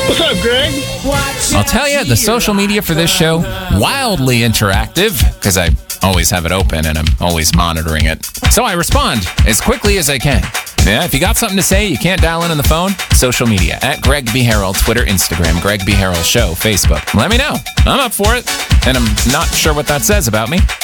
What's up, Greg? I'll tell you, the social media for this show, wildly interactive, because I always have it open and I'm always monitoring it. So I respond as quickly as I can. Yeah, if you got something to say, you can't dial in on the phone, social media, at Greg B. Harrell, Twitter, Instagram, Greg B. Harrell Show, Facebook. Let me know. I'm up for it. And I'm not sure what that says about me.